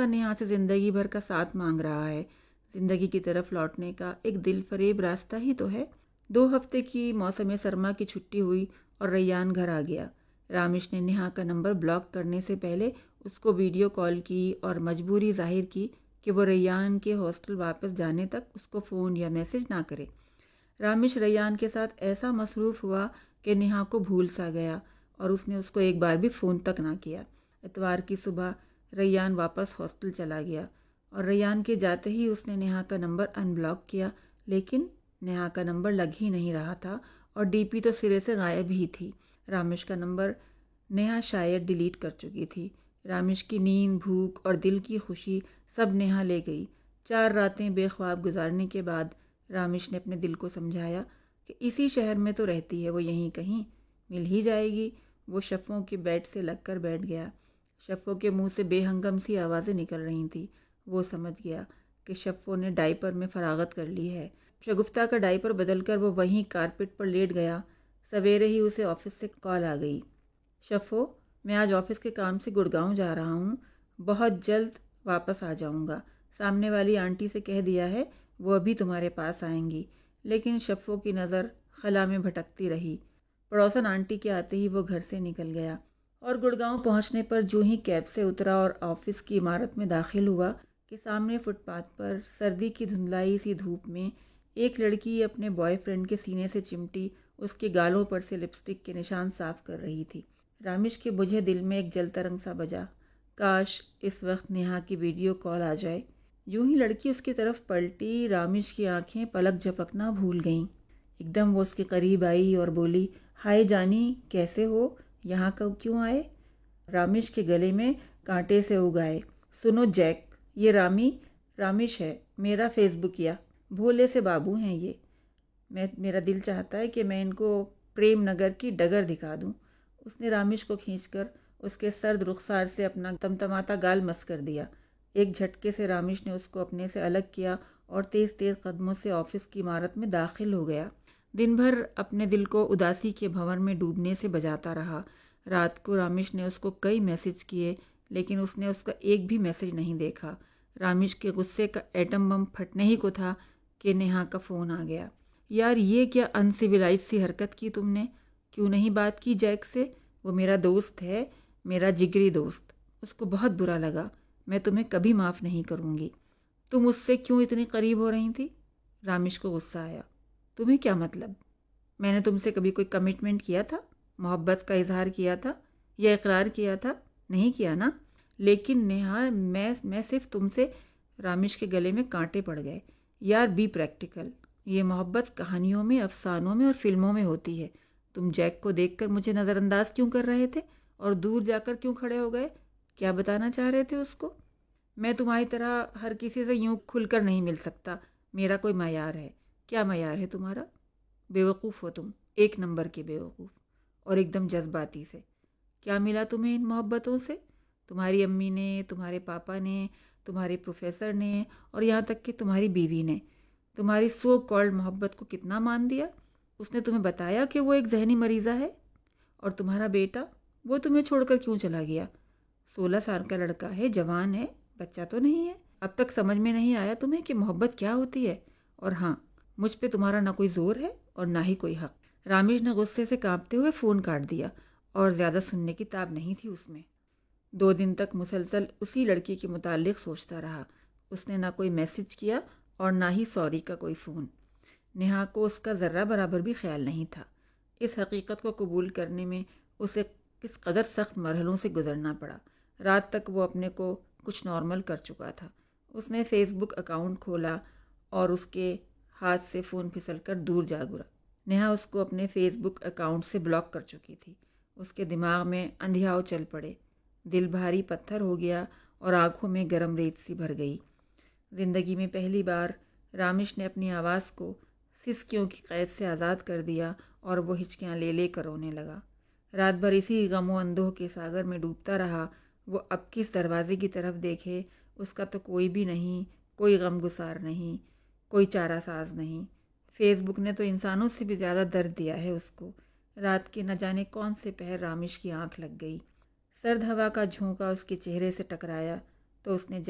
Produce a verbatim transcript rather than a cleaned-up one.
का नेहा से ज़िंदगी भर का साथ मांग रहा है। ज़िंदगी की तरफ लौटने का एक दिलफरेब रास्ता ही तो है। दो हफ्ते की मौसम सरमा की छुट्टी हुई और रैयान घर आ गया। रामिश ने नेहा का नंबर ब्लॉक करने से पहले उसको वीडियो कॉल की और मजबूरी जाहिर की कि वो रैयान के हॉस्टल वापस जाने तक उसको फ़ोन या मैसेज ना करे। रामिश रैयान के साथ ऐसा मसरूफ़ हुआ कि नेहा को भूल सा गया और उसने उसको एक बार भी फ़ोन तक ना किया। इतवार की सुबह रैयान वापस हॉस्टल चला गया और रैयान के जाते ही उसने नेहा का नंबर अनब्लॉक किया, लेकिन नेहा का नंबर लग ही नहीं रहा था और डीपी तो सिरे से गायब ही थी। रामिश का नंबर नेहा शायद डिलीट कर चुकी थी। रामिश की नींद, भूख और दिल की खुशी सब नेहा ले गई। चार रातें बेख्वाब गुजारने के बाद रामिश ने अपने दिल को समझाया कि इसी शहर में तो रहती है, वो यहीं कहीं मिल ही जाएगी। वो शफ़ों के बेड से लगकर बैठ गया। शफ़ों के मुंह से बेहंगम सी आवाज़ें निकल रही थीं। वो समझ गया कि शफ़ों ने डायपर में फरागत कर ली है। शगुफ्ता का डायपर बदलकर वो वहीं कारपेट पर लेट गया। सवेरे ही उसे ऑफिस से कॉल आ गई। शफ़ो, मैं आज ऑफिस के काम से गुड़गांव जा रहा हूँ, बहुत जल्द वापस आ जाऊँगा। सामने वाली आंटी से कह दिया है, वो अभी तुम्हारे पास आएंगी। लेकिन शफ़ो की नज़र खला में भटकती रही। पड़ोसन आंटी के आते ही वो घर से निकल गया और गुड़गांव पहुंचने पर जो ही कैब से उतरा और ऑफिस की इमारत में दाखिल हुआ कि सामने फुटपाथ पर सर्दी की धुंधलाई सी धूप में एक लड़की अपने बॉयफ्रेंड के सीने से चिमटी उसके गालों पर से लिपस्टिक के निशान साफ कर रही थी। रामिश के बुझे दिल में एक जलतरंग सा बजा, काश इस वक्त नेहा की वीडियो कॉल आ जाए। यूं ही लड़की उसकी तरफ पलटी, रामिश की आंखें पलक झपकना भूल गईं। एकदम वो उसके करीब आई और बोली, हाय जानी, कैसे हो, यहाँ कब क्यों आए? रामिश के गले में कांटे से उगाए। सुनो जैक, ये रामी रामिश है, मेरा फेसबुकिया, भोले से बाबू हैं ये। मैं मेरा दिल चाहता है कि मैं इनको प्रेम नगर की डगर दिखा दूं। उसने रामिश को खींचकर उसके सर्द रुखसार से अपना तमतमाता गाल मस कर दिया। एक झटके से रामिश ने उसको अपने से अलग किया और तेज़ तेज़ कदमों से ऑफिस की इमारत में दाखिल हो गया। दिन भर अपने दिल को उदासी के भंवर में डूबने से बजाता रहा। रात को रामिश ने उसको कई मैसेज किए, लेकिन उसने उसका एक भी मैसेज नहीं देखा। रामिश के गुस्से का एटम बम फटने ही को था कि नेहा का फ़ोन आ गया। यार, ये क्या अनसिविलाइज सी हरकत की तुमने? क्यों नहीं बात की जैक से? वो मेरा दोस्त है, मेरा जिगरी दोस्त। उसको बहुत बुरा लगा। मैं तुम्हें कभी माफ़ नहीं करूँगी। तुम उससे क्यों इतनी करीब हो रही थी? रामिश को गुस्सा आया। तुम्हें क्या मतलब? मैंने तुमसे कभी कोई कमिटमेंट किया था, मोहब्बत का इजहार किया था या इकरार किया था? नहीं किया ना। लेकिन नेहा, मैं मैं सिर्फ तुमसे। रामिश के गले में कांटे पड़ गए। यार, बी प्रैक्टिकल। ये मोहब्बत कहानियों में, अफसानों में और फिल्मों में होती है। तुम जैक को देखकर मुझे नज़रअंदाज क्यों कर रहे थे और दूर जाकर क्यों खड़े हो गए? क्या बताना चाह रहे थे उसको? मैं तुम्हारी तरह हर किसी से यूं खुलकर नहीं मिल सकता। मेरा कोई मयार है। क्या मयार है तुम्हारा? बेवकूफ़ हो तुम, एक नंबर के बेवकूफ़। और एकदम जज्बाती से। क्या मिला तुम्हें इन मोहब्बतों से? तुम्हारी अम्मी ने, तुम्हारे पापा ने, तुम्हारे प्रोफेसर ने और यहाँ तक कि तुम्हारी बीवी ने तुम्हारी सो कॉल्ड मोहब्बत को कितना मान दिया? उसने तुम्हें बताया कि वो एक जहनी मरीज़ा है? और तुम्हारा बेटा, वो तुम्हें छोड़कर क्यों चला गया? सोलह साल का लड़का है, जवान है, बच्चा तो नहीं है। अब तक समझ में नहीं आया तुम्हें कि मोहब्बत क्या होती है? और हाँ, मुझ पे तुम्हारा ना कोई जोर है और ना ही कोई हक। रामिश ने गुस्से से कांपते हुए फ़ोन काट दिया और ज़्यादा सुनने की ताब नहीं थी उसमें। दो दिन तक मुसलसल उसी लड़की के मुताल्लिक सोचता रहा। उसने ना कोई मैसेज किया और ना ही सॉरी का कोई फ़ोन। नेहा को उसका ज़र्रा बराबर भी ख्याल नहीं था। इस हकीकत को कबूल करने में उसे किस कदर सख्त मरहलों से गुजरना पड़ा। रात तक वो अपने को कुछ नॉर्मल कर चुका था। उसने फेसबुक अकाउंट खोला और उसके हाथ से फ़ोन फिसलकर दूर जा गिरा। नेहा उसको अपने फेसबुक अकाउंट से ब्लॉक कर चुकी थी। उसके दिमाग में अंधियाव चल पड़े। दिल भारी पत्थर हो गया और आंखों में गर्म रेत सी भर गई। ज़िंदगी में पहली बार रामिश ने अपनी आवाज़ को सिसकियों की कैद से आज़ाद कर दिया और वो हिचकियाँ ले ले कर रोने लगा। रात भर इसी गमो अंधों के सागर में डूबता रहा। वो अब किस दरवाजे की तरफ देखे, उसका तो कोई भी नहीं, कोई गमगुसार नहीं, कोई चारा साज नहीं। फेसबुक ने तो इंसानों से भी ज़्यादा दर्द दिया है उसको। रात के न जाने कौन से पहर रामिश की आंख लग गई। सर्द हवा का झोंका उसके चेहरे से टकराया तो उसने